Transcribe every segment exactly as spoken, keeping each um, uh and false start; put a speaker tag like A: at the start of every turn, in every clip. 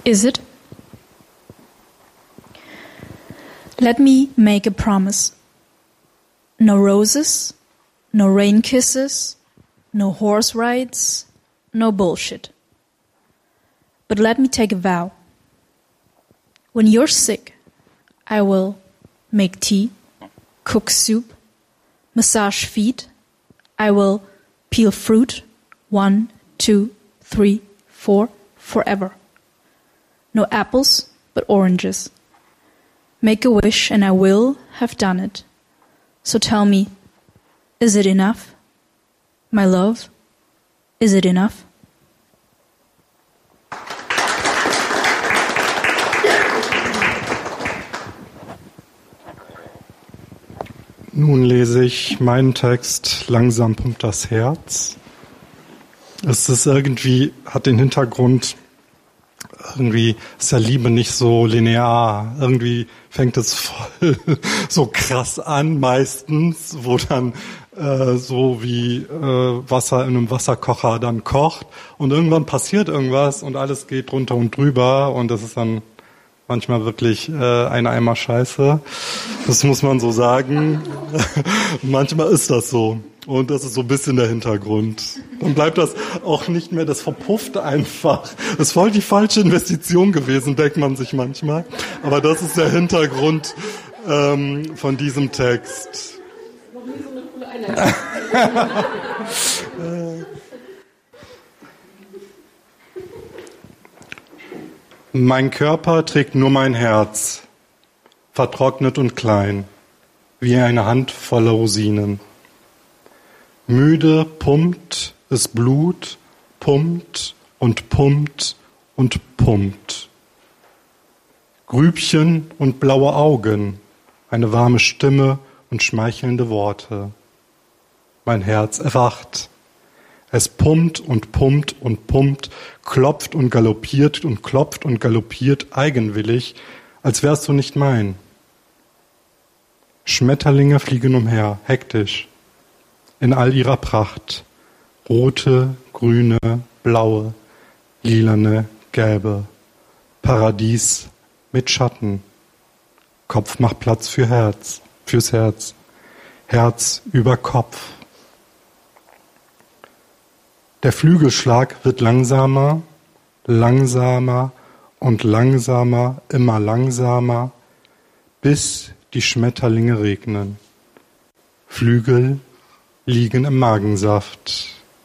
A: Is it? Let me make a promise. No roses, no rain kisses, no horse rides, no bullshit. But let me take a vow. When you're sick, I will make tea, cook soup, massage feet. I will peel fruit, one, two, three, four, forever. No apples, but oranges. Make a wish and I will have done it. So tell me, is it enough? My love, is it enough?
B: Nun lese ich meinen Text Langsam pumpt das Herz. Es ist irgendwie, hat den Hintergrund, irgendwie ist ja Liebe nicht so linear. Irgendwie fängt es voll so krass an meistens, wo dann äh, so wie äh, Wasser in einem Wasserkocher dann kocht und irgendwann passiert irgendwas und alles geht drunter und drüber und das ist dann manchmal wirklich äh, ein Eimer Scheiße. Das muss man so sagen. Manchmal ist das so. Und das ist so ein bisschen der Hintergrund. Dann bleibt das auch nicht mehr, das verpufft einfach. Das ist voll die falsche Investition gewesen, denkt man sich manchmal. Aber das ist der Hintergrund ähm, von diesem Text. Noch nie so eine coole Einleitung. Mein Körper trägt nur mein Herz, vertrocknet und klein, wie eine Hand voller Rosinen. Müde pumpt es Blut, pumpt und pumpt und pumpt. Grübchen und blaue Augen, eine warme Stimme und schmeichelnde Worte. Mein Herz erwacht. Es pumpt und pumpt und pumpt, klopft und galoppiert und klopft und galoppiert eigenwillig, als wärst du nicht mein. Schmetterlinge fliegen umher, hektisch, in all ihrer Pracht. Rote, grüne, blaue, lilane, gelbe. Paradies mit Schatten. Kopf macht Platz für Herz, fürs Herz. Herz über Kopf. Der Flügelschlag wird langsamer, langsamer und langsamer, immer langsamer, bis die Schmetterlinge regnen. Flügel liegen im Magensaft.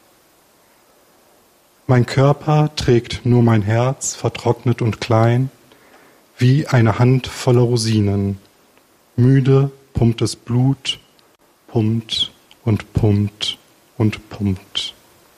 B: Mein Körper trägt nur mein Herz, vertrocknet und klein, wie eine Hand voller Rosinen. Müde pumpt es Blut, pumpt und pumpt und pumpt.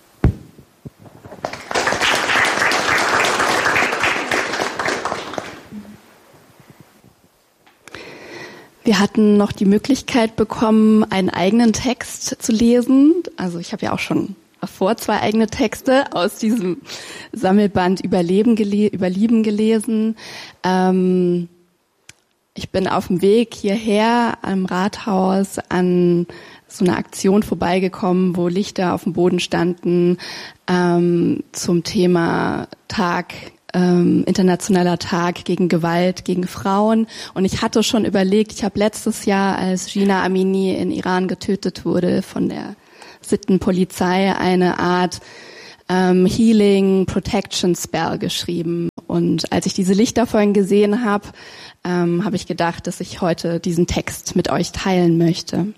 C: Wir hatten noch die Möglichkeit bekommen, einen eigenen Text zu lesen. Also ich habe ja auch schon davor zwei eigene Texte aus diesem Sammelband Überleben gele- Überlieben gelesen. Ähm, ich bin auf dem Weg hierher am Rathaus an so einer Aktion vorbeigekommen, wo Lichter auf dem Boden standen ähm, zum Thema Tag Ähm, internationaler Tag gegen Gewalt gegen Frauen. Und ich hatte schon überlegt, ich habe letztes Jahr, als Jina Amini in Iran getötet wurde von der Sittenpolizei, eine Art ähm, Healing Protection Spell geschrieben. Und als ich diese Lichter vorhin gesehen habe, ähm, habe ich gedacht, dass ich heute diesen Text mit euch teilen möchte.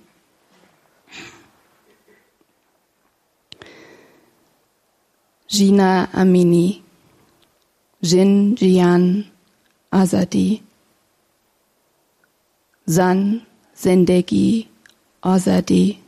C: Jina Amini. Jin Jian Azadi. Zan Zendegi Azadi.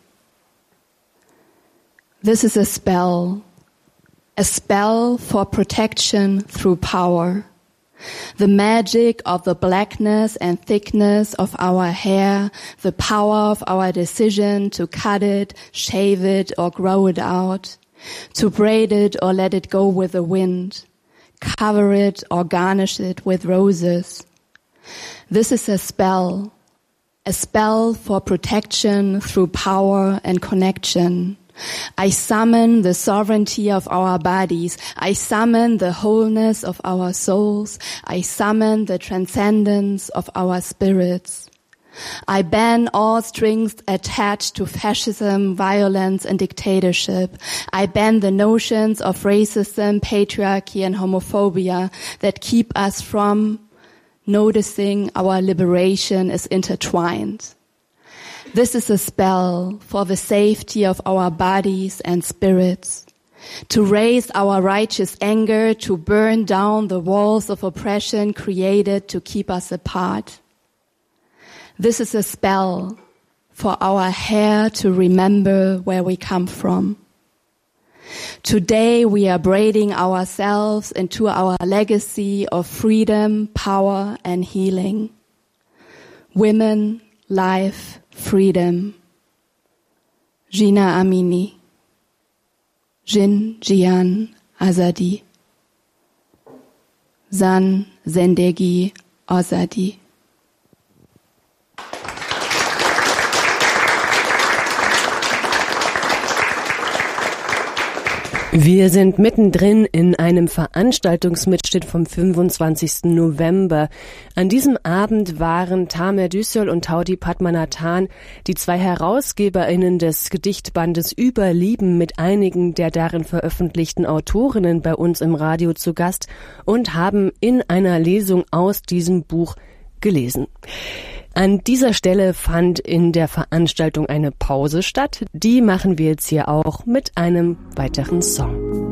C: This is a spell, a spell for protection through power. The magic of the blackness and thickness of our hair, the power of our decision to cut it, shave it, or grow it out, to braid it or let it go with the wind, cover it or garnish it with roses. This is a spell, a spell for protection through power and connection, I summon the sovereignty of our bodies. I summon the wholeness of our souls. I summon the transcendence of our spirits. I ban all strings attached to fascism, violence, and dictatorship. I ban the notions of racism, patriarchy, and homophobia that keep us from noticing our liberation is intertwined. This is a spell for the safety of our bodies and spirits, to raise our righteous anger, to burn down the walls of oppression created to keep us apart. This is a spell for our hair to remember where we come from. Today we are braiding ourselves into our legacy of freedom, power, and healing. Women, life, freedom. Jina Amini. Jin Jian Azadi. Zan Zendegi Azadi.
D: Wir sind mittendrin in einem Veranstaltungsmitschnitt vom fünfundzwanzigsten November. An diesem Abend waren Tamer Düssel und Taudi Padmanathan, die zwei HerausgeberInnen des Gedichtbandes Überlieben, mit einigen der darin veröffentlichten Autorinnen bei uns im Radio zu Gast und haben in einer Lesung aus diesem Buch gelesen. An dieser Stelle fand in der Veranstaltung eine Pause statt. Die machen wir jetzt hier auch mit einem weiteren Song.